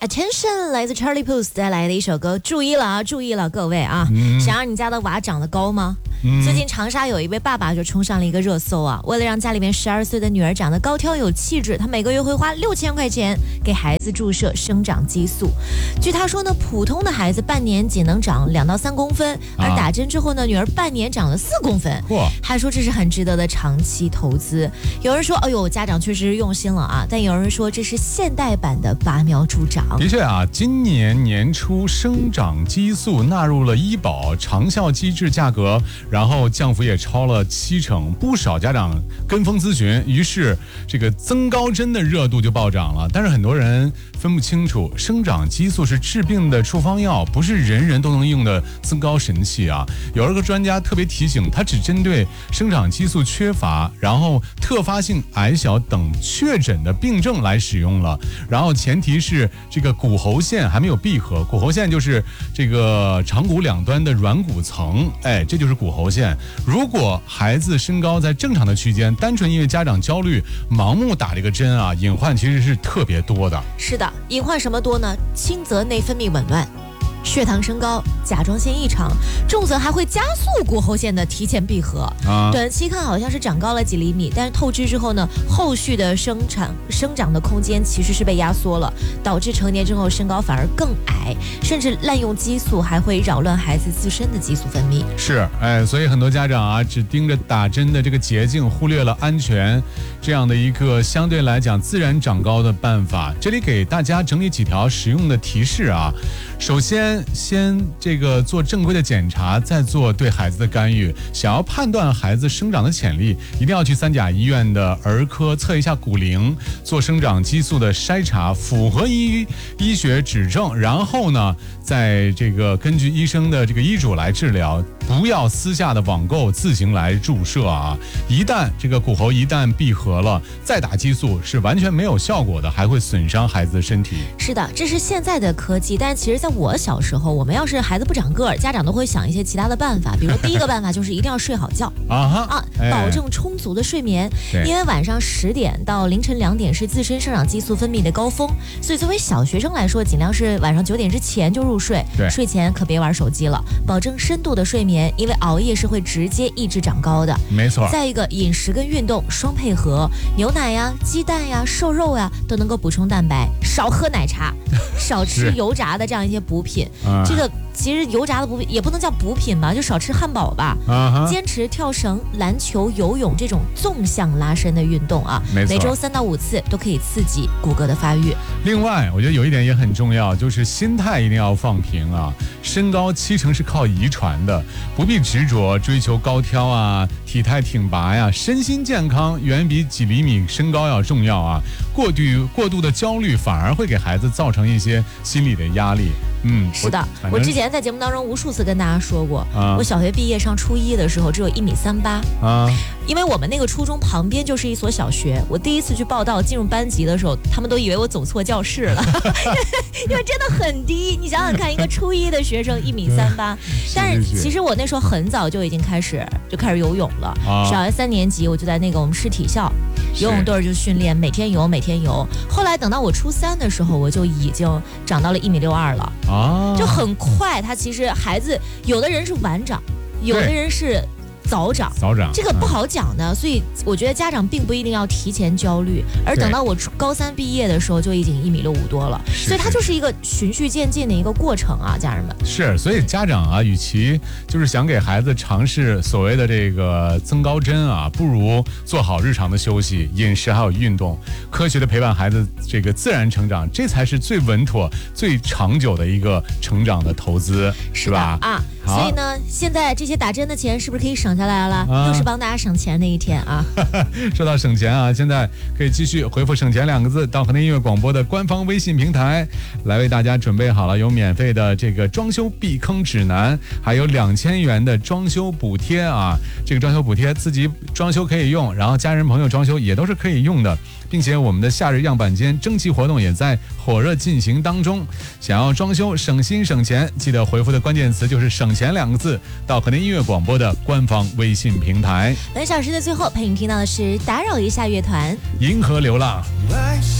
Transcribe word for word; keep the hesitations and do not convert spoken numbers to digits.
Attention 来自 Charlie Puth 带来的一首歌，注意了啊，注意了各位啊，嗯、想让你家的娃长得高吗？嗯、最近长沙有一位爸爸就冲上了一个热搜啊，为了让家里面十二岁的女儿长得高挑有气质，他每个月会花六千块钱给孩子注射生长激素。据他说呢，普通的孩子半年仅能长两到三公分，而打针之后呢，女儿半年长了四公分。还说这是很值得的长期投资。有人说，哎呦，家长确实用心了啊，但有人说这是现代版的拔苗助长。 的确啊，今年年初生长激素纳入了医保长效机制价格，然后降幅也超了七成，不少家长跟风咨询，于是这个增高针的热度就暴涨了。但是很多人分不清楚，生长激素是治病的处方药，不是人人都能用的增高神器啊。有一个专家特别提醒，它只针对生长激素缺乏，然后特发性矮小等确诊的病症来使用了。然后前提是这个骨骺线还没有闭合，骨骺线就是这个长骨两端的软骨层，哎，这就是骨骺线。如果孩子身高在正常的区间，单纯因为家长焦虑盲目打这个针啊，隐患其实是特别多的。 是的，隐患什么多呢？轻则内分泌紊乱，血糖升高，甲状腺异常，重则还会加速骨骺线的提前闭合。啊、短期看好像是长高了几厘米，但是透支之后呢，后续的生产生长的空间其实是被压缩了，导致成年之后身高反而更矮，甚至滥用激素还会扰乱孩子自身的激素分泌。 是，哎，所以很多家长啊，只盯着打针的这个捷径，忽略了安全这样的一个相对来讲自然长高的办法。这里给大家整理几条实用的提示啊。首先，先这个做正规的检查，再做对孩子的干预。想要判断孩子生长的潜力，一定要去三甲医院的儿科测一下骨龄，做生长激素的筛查，符合医医学指证，然后呢，在这个根据医生的这个医嘱来治疗，不要私下的网购自行来注射啊！一旦这个骨骺一旦闭合了，再打激素是完全没有效果的，还会损伤孩子的身体。 是的，这是现在的科技，但其实在我小时候，我们要是孩子不长个儿，家长都会想一些其他的办法，比如第一个办法就是一定要睡好觉啊哈啊，保证充足的睡眠，因为晚上十点到凌晨两点是自身生长激素分泌的高峰，所以作为小学生来说，尽量是晚上九点之前就入睡，睡前可别玩手机了，保证深度的睡眠，因为熬夜是会直接抑制长高的。 没错。 再一个，饮食跟运动双配合，牛奶呀、鸡蛋呀、瘦肉呀都能够补充蛋白，少喝奶茶，少吃油炸的这样一些补品。这个其实油炸的补品也不能叫补品吧，就少吃汉堡吧。Uh-huh. 坚持跳绳、篮球、游泳这种纵向拉伸的运动啊，每周三到五次都可以刺激骨骼的发育。 另外，我觉得有一点也很重要，就是心态一定要放平啊。身高七成是靠遗传的，不必执着追求高挑啊、体态挺拔呀，身心健康远比几厘米身高要重要啊。过度过度的焦虑反而会给孩子造成一些心理的压力。嗯， 是的，我之前在节目当中无数次跟大家说过，啊、我小学毕业上初一的时候只有一米三八啊，因为我们那个初中旁边就是一所小学，我第一次去报到进入班级的时候，他们都以为我走错教室了，因为真的很低。你想想看，一个初一的学生一米三八，但是其实我那时候很早就已经开始就开始游泳了，啊、小学三年级我就在那个我们市体校游泳队就训练，每天游每天游。后来等到我初三的时候，我就已经长到了一米六二了。啊，就很快。他其实孩子有的人是晚长，有的人是早长， 早长这个不好讲的，所以我觉得家长并不一定要提前焦虑，而等到我高三毕业的时候就已经一米六五多了，所以它就是一个循序渐进的一个过程啊，家人们。 是，所以家长啊，与其就是想给孩子尝试所谓的这个增高针啊，不如做好日常的休息、饮食还有运动，科学的陪伴孩子这个自然成长，这才是最稳妥、最长久的一个成长的投资，是吧？ 啊。所以呢，现在这些打针的钱是不是可以省下来了？啊、又是帮大家省钱的一天啊！ 说到省钱啊，现在可以继续回复“省钱”两个字到河南音乐广播的官方微信平台，来为大家准备好了有免费的这个装修避坑指南，还有两千元的装修补贴啊！这个装修补贴自己装修可以用，然后家人朋友装修也都是可以用的，并且我们的夏日样板间征集活动也在火热进行当中。想要装修省心省钱，记得回复的关键词就是“省钱”两个字到河南音乐广播的官方微信平台。 本小时的最后，陪你听到的是打扰一下乐团《 银河流浪》。